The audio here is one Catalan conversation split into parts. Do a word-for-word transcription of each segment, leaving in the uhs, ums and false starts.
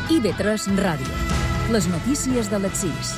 I V tres Ràdio. Les notícies de les sis.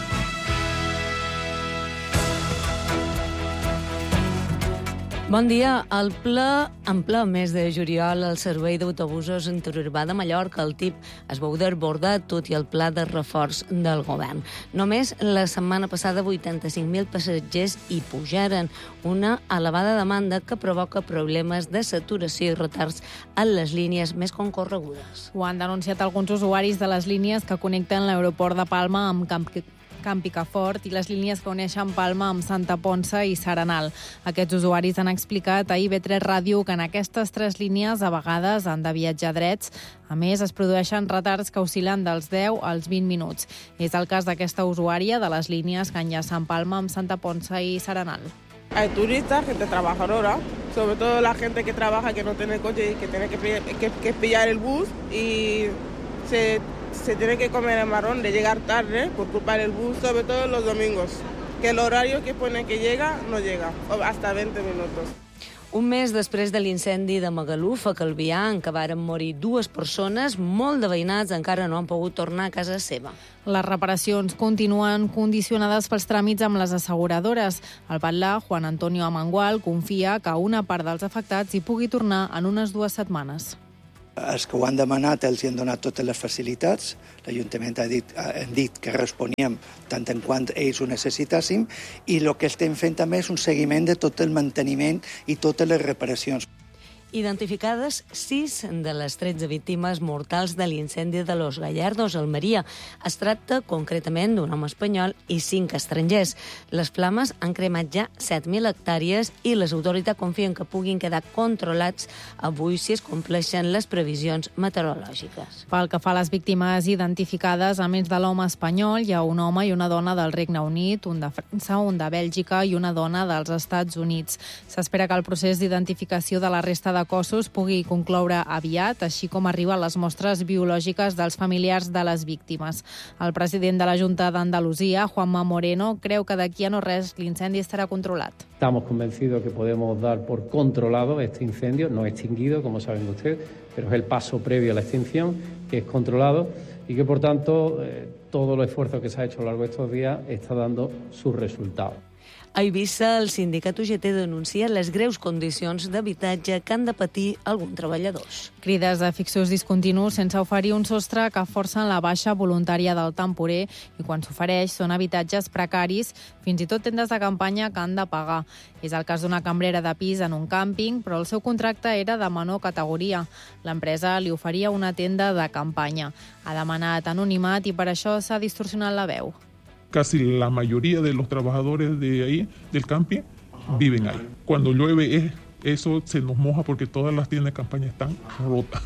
Bon dia. El ple, en ple mes de juliol, el servei d'autobusos interurbà de Mallorca, el T I P, es veu desbordat, tot i el pla de reforç del govern. Només la setmana passada vuitanta-cinc mil passatgers hi pujaren, una elevada demanda que provoca problemes de saturació i retards en les línies més concorregudes. Ho han denunciat alguns usuaris de les línies que connecten l'aeroport de Palma amb Camp Camp Picafort i les línies que uneixen Palma amb Santa Ponça i Serenal. Aquests usuaris han explicat a I V tres Ràdio que en aquestes tres línies a vegades han de viatjar drets. A més, es produeixen retards que oscil·len dels deu als vint minuts. És el cas d'aquesta usuària de les línies que enllacen Palma amb Santa Ponça i Serenal. Hay turistas, gente trabajadora, sobre todo la gente que trabaja, que no tiene coche y que tiene que, que, que pillar el bus y se... se tiene que comer el marrón de llegar tarde por culpa del bus, sobre todo los domingos, que el horario que pone que llega no llega, hasta veinte minutos. Un mes després de l'incendi de Magaluf, a Calvià, en què varen morir dues persones, molt de veïnats encara no han pogut tornar a casa seva. Les reparacions continuen condicionades pels tràmits amb les asseguradores. El batlà, Juan Antonio Amengual, confia que una part dels afectats hi pugui tornar en unes dues setmanes. Els que ho han demanat els hi han donat totes les facilitats. L'Ajuntament ha dit, han dit que responíem tant en quant ells ho necessitàssim i el que estem fent també és un seguiment de tot el manteniment i totes les reparacions. Identificades sis de les tretze víctimes mortals de l'incendi de Los Gallardos, a Almeria. Es tracta concretament d'un home espanyol i cinc estrangers. Les flames han cremat ja set mil hectàrees i les autoritats confien que puguin quedar controlats avui si es compleixen les previsions meteorològiques. Pel que fa a les víctimes identificades, a més de l'home espanyol, hi ha un home i una dona del Regne Unit, un de França, un de Bèlgica i una dona dels Estats Units. S'espera que el procés d'identificació de la resta de de cossos pugui concloure aviat, així com arriben les mostres biològiques dels familiars de les víctimes. El president de la Junta d'Andalusia, Juanma Moreno, creu que d'aquí a no res l'incendi estarà controlat. Estamos convencidos que podemos dar por controlado este incendio, no extinguido, como saben ustedes, pero es el paso previo a la extinción, que es controlado y que, por tanto, eh, todo el esfuerzo que se ha hecho a lo largo de estos días está dando sus resultados. A Eivissa, el sindicat U G T denuncia les greus condicions d'habitatge que han de patir alguns treballadors. Crides de fixos discontinus sense oferir un sostre que forcen la baixa voluntària del temporer i quan s'ofereix són habitatges precaris, fins i tot tendes de campanya que han de pagar. És el cas d'una cambrera de pis en un càmping, però el seu contracte era de menor categoria. L'empresa li oferia una tenda de campanya. Ha demanat anonimat i per això s'ha distorsionat la veu. Casi la mayoría de los trabajadores de ahí, del camping, viven ahí. Cuando llueve, es, eso se nos moja porque todas las tiendas de campaña están rotas.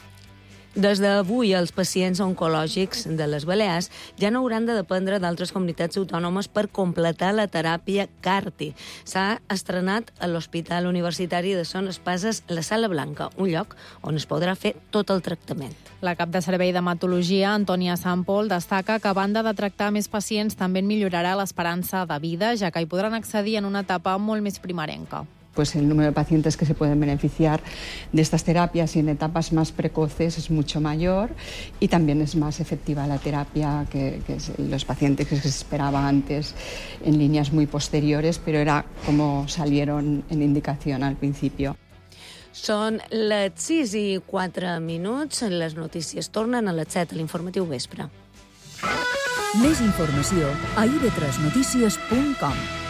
Des d'avui, els pacients oncològics de les Balears ja no hauran de dependre d'altres comunitats autònomes per completar la teràpia C A R T I. S'ha estrenat a l'Hospital Universitari de Son Espases la Sala Blanca, un lloc on es podrà fer tot el tractament. La cap de servei d'hematologia, Antònia Sampol, destaca que a banda de tractar més pacients també en millorarà l'esperança de vida, ja que hi podran accedir en una etapa molt més primerenca. Pues el número de pacientes que se pueden beneficiar de estas terapias y en etapas más precoces es mucho mayor y también es más efectiva la terapia que, que los pacientes que se esperaba antes en líneas muy posteriores, pero era como salieron en indicación al principio. Són les sis i quatre minuts. Les notícies tornen a les set a l'informatiu vespre. Més informació a i v tres notícies punt com.